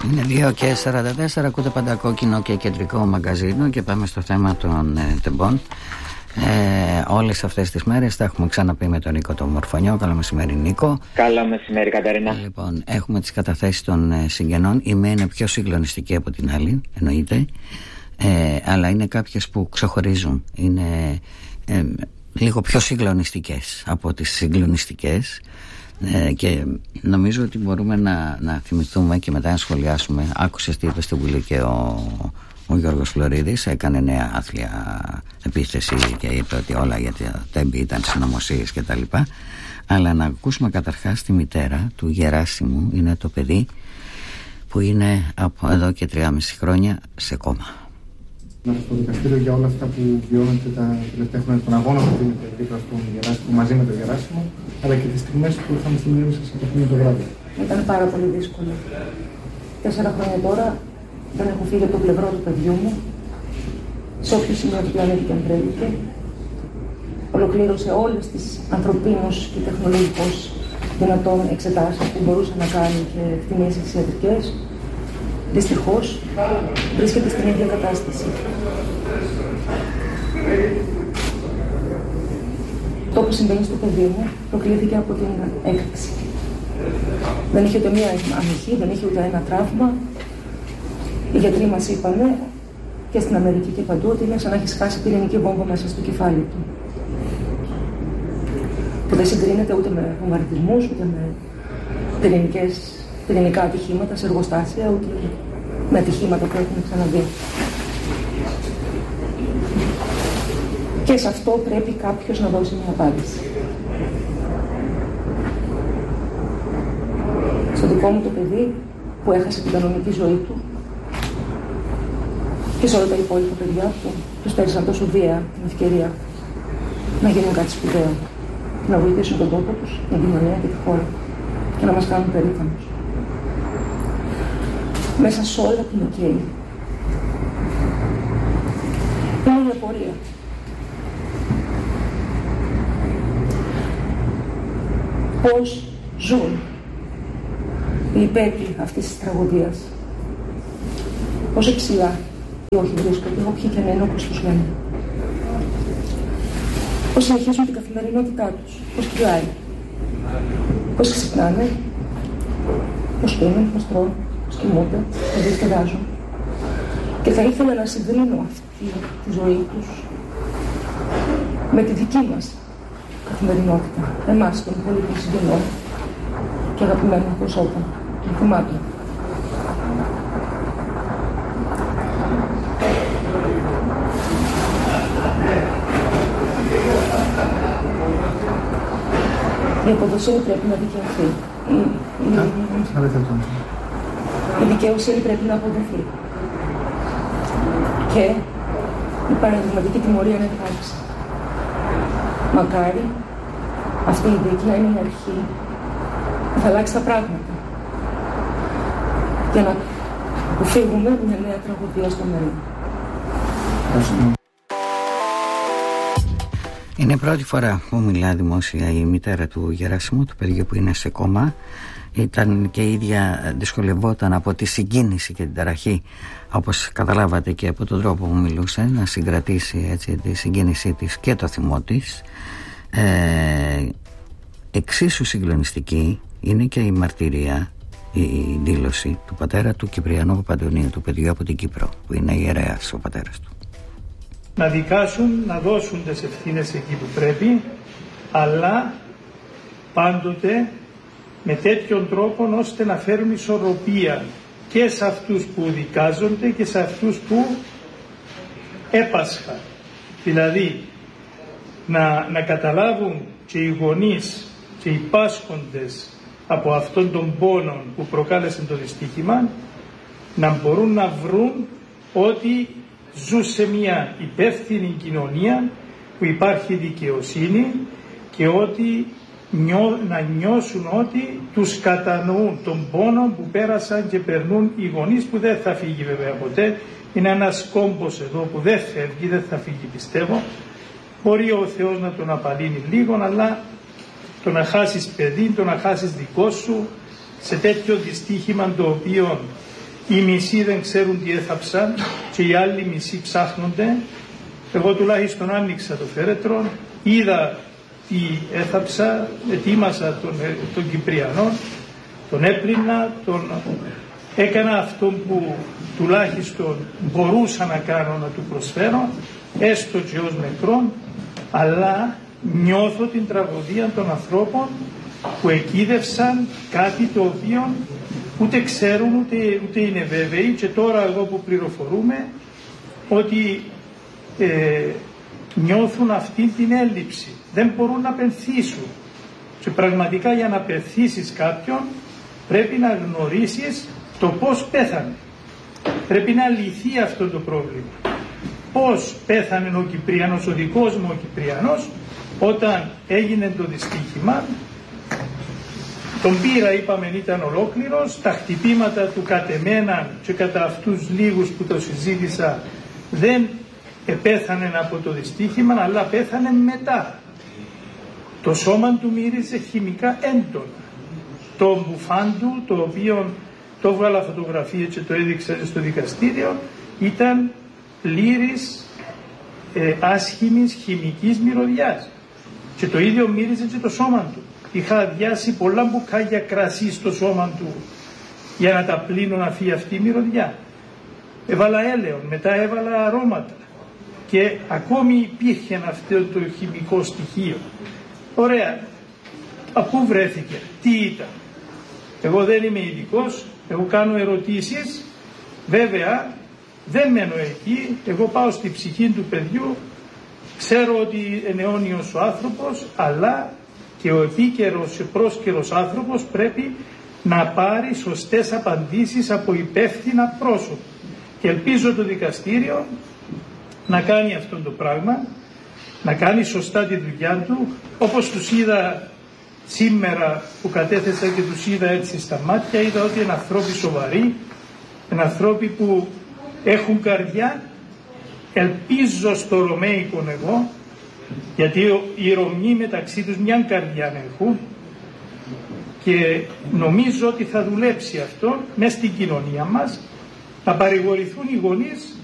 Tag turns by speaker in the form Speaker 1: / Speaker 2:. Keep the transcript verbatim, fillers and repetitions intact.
Speaker 1: Είναι δύο και σαράντα τέσσερα, ακούτε πάντα κόκκινο και κεντρικό μαγκαζίνο και πάμε στο θέμα των ε, τεμπών. Ε, όλες αυτές τις μέρες τα έχουμε ξαναπεί με τον Νίκο τον Μορφωνιό. Καλό μεσημέρι, Νίκο.
Speaker 2: Καλό μεσημέρι, Κατερίνα.
Speaker 1: Λοιπόν, έχουμε τις καταθέσεις των ε, συγγενών. Η μία είναι πιο συγκλονιστική από την άλλη, εννοείται, ε, αλλά είναι κάποιες που ξεχωρίζουν. Είναι ε, λίγο πιο συγκλονιστικές από τις συγκλονιστικές. Ε, και νομίζω ότι μπορούμε να, να θυμηθούμε και μετά να σχολιάσουμε. Άκουσες τι είπε στην Βουλή και ο, ο Γιώργος Φλωρίδης. Έκανε νέα άθλια επίθεση και είπε ότι όλα για τα τέμπη ήταν συνωμοσίες και τα λοιπά. Αλλά να ακούσουμε καταρχάς τη μητέρα του Γεράσιμου. Είναι το παιδί που είναι από εδώ και τρία και μισό χρόνια σε κόμμα.
Speaker 3: Στο δικαστήριο για όλα αυτά που βιώνετε τα τελευταία χρόνια, τον αγώνα που δίνετε δίπλα στον Γεράσιμο, μαζί με τον Γεράσιμο, αλλά και τις στιγμές που ήρθαμε στη μνήμη σας από εκείνο το βράδυ.
Speaker 4: Ήταν πάρα πολύ δύσκολο. Τέσσερα χρόνια τώρα δεν έχω φύγει από το πλευρό του παιδιού μου, σε όποιο σημείο του πλανήτη και αν βρέθηκε. Ολοκλήρωσε όλες τις ανθρωπίνως και τεχνολογικώς δυνατόν εξετάσεις που μπορούσε να κάνει και εκτιμήσεις ιατρικές. Δυστυχώς βρίσκεται στην ίδια κατάσταση. Το που συμβαίνει στο παιδί μου προκλήθηκε από την έκρηξη. Δεν είχε ούτε μία αμυχή, δεν είχε ούτε ένα τραύμα. Οι γιατροί μας είπανε και στην Αμερική και παντού ότι είναι σαν να έχει σκάσει πυρηνική βόμβα μέσα στο κεφάλι του. Που δεν συγκρίνεται ούτε με βομβαρδισμούς, ούτε με πυρηνικές πυρηνικά ατυχήματα σε εργοστάσια, ούτε με ατυχήματα που έχουμε ξαναδεί. Και σε αυτό πρέπει κάποιος να δώσει μια απάντηση. Στο δικό μου το παιδί που έχασε την κανονική ζωή του και σε όλα τα υπόλοιπα παιδιά που τους πέρασαν τόσο βία την ευκαιρία να γίνουν κάτι σπουδαίο, να βοηθήσουν τον τόπο τους, την κοινωνία και τη χώρα και να μας κάνουν περήφανους. Μέσα σε όλα την οκ. Είναι μια πορεία. Πώς ζουν οι υπέτειοι αυτής της τραγωδίας. Πόσο ψηλά ή όχι βρίσκονται, όποιοι και να είναι όπως τους λένε. Πώς συνεχίζουν την καθημερινότητά τους, πώς κυλάει. Πώς ξυπνάνε, πώς πίνουν, πώς τρώνε, πώς κοιμούνται, πώς διασκεδάζουν. Και θα ήθελα να συγκρίνω αυτή τη ζωή τους με τη δική μας καθημερινότητα, εμάς των υπόλοιπων συγγενών και αγαπημένων προσώπων, των θυμάτων. Η αποδοσύνη πρέπει να δικαιωθεί. Η, η, η δικαιοσύνη πρέπει να αποδοθεί. Και η παραδειγματική τιμωρία να υπάρξει. Μακάρι αυτή η δίκη να είναι η αρχή που θα αλλάξει τα πράγματα. Για να αποφύγουμε μια νέα τραγωδία στο μέλλον.
Speaker 1: Είναι η πρώτη φορά που μιλά δημόσια η μητέρα του Γεράσιμου, του παιδιού που είναι σε κόμμα. Ήταν και η ίδια, δυσκολευόταν από τη συγκίνηση και την ταραχή, όπως καταλάβατε και από τον τρόπο που μιλούσε, να συγκρατήσει έτσι τη συγκίνησή της και το θυμό της. Ε, εξίσου συγκλονιστική είναι και η μαρτυρία, η δήλωση του πατέρα του Κυπριανού Παπαντονίου, του παιδιού από την Κύπρο, που είναι ιερέας ο πατέρας του.
Speaker 5: Να δικάσουν, να δώσουν τις ευθύνες εκεί που πρέπει, αλλά πάντοτε με τέτοιον τρόπο ώστε να φέρουν ισορροπία και σε αυτούς που δικάζονται και σε αυτούς που έπασχαν. Δηλαδή να, να καταλάβουν και οι γονείς και οι πάσχοντες από αυτόν τον πόνο που προκάλεσε το δυστύχημα, να μπορούν να βρουν ότι ζουν σε μια υπεύθυνη κοινωνία που υπάρχει δικαιοσύνη και ότι νιώ, να νιώσουν ότι τους κατανοούν τον πόνο που πέρασαν και περνούν οι γονείς, που δεν θα φύγει βέβαια ποτέ. Είναι ένας κόμπος εδώ που δεν φεύγει, δεν θα φύγει πιστεύω. Μπορεί ο Θεός να τον απαλύνει λίγο, αλλά το να χάσεις παιδί, το να χάσεις δικό σου σε τέτοιο δυστύχημα το οποίο οι μισοί δεν ξέρουν τι έθαψαν και οι άλλοι μισοί ψάχνονται. Εγώ τουλάχιστον άνοιξα το φέρετρο, είδα τι έθαψα, ετοίμασα τον, τον Κυπριανό, τον έπλυνα, τον έκανα αυτό που τουλάχιστον μπορούσα να κάνω, να του προσφέρω, έστω και ως νεκρόν, αλλά νιώθω την τραγωδία των ανθρώπων που εκείδευσαν κάτι το οποίο ούτε ξέρουν ούτε, ούτε είναι βέβαιοι, και τώρα εγώ που πληροφορούμε ότι ε, νιώθουν αυτή την έλλειψη, δεν μπορούν να πενθήσουν, και πραγματικά για να πενθήσεις κάποιον πρέπει να γνωρίσεις το πώς πέθανε, πρέπει να λυθεί αυτό το πρόβλημα. Πώς πέθανε ο Κυπριανός, ο δικός μου ο Κυπριανός, όταν έγινε το δυστύχημα. Τον πήρα, είπαμε, ήταν ολόκληρος, τα χτυπήματα του κατεμέναν και κατά αυτούς λίγους που το συζήτησα δεν επέθανε από το δυστύχημα, αλλά πέθανε μετά. Το σώμα του μύριζε χημικά έντονα. Το μπουφάν του, το οποίο το έβγαλα φωτογραφία και το έδειξα στο δικαστήριο, ήταν πλήρης ε, άσχημης χημικής μυρωδιάς. Και το ίδιο μύριζε και το σώμα του. Είχα αδειάσει πολλά μπουκάλια κρασί στο σώμα του για να τα πλύνω να φύγει αυτή η μυρωδιά. Έβαλα έλαιο, μετά έβαλα αρώματα και ακόμη υπήρχε αυτό το χημικό στοιχείο. Ωραία. Από πού βρέθηκε, τι ήταν? Εγώ δεν είμαι ειδικός, εγώ κάνω ερωτήσεις, βέβαια δεν μένω εκεί, εγώ πάω στη ψυχή του παιδιού, ξέρω ότι είναι αιώνιος ο άνθρωπος, αλλά και ο επίκαιρος και πρόσκαιρος άνθρωπος πρέπει να πάρει σωστές απαντήσεις από υπεύθυνα πρόσωπα. Και ελπίζω το δικαστήριο να κάνει αυτό το πράγμα, να κάνει σωστά τη δουλειά του, όπως τους είδα σήμερα που κατέθεσα και τους είδα έτσι στα μάτια, είδα ότι είναι ανθρώποι σοβαροί, είναι ανθρώποι που έχουν καρδιά. Ελπίζω στο Ρωμαϊκό εγώ, γιατί οι Ρωμοί μεταξύ τους μια καρδιά έχουν, και νομίζω ότι θα δουλέψει αυτό μέσα στην κοινωνία μας, να παρηγορηθούν οι γονείς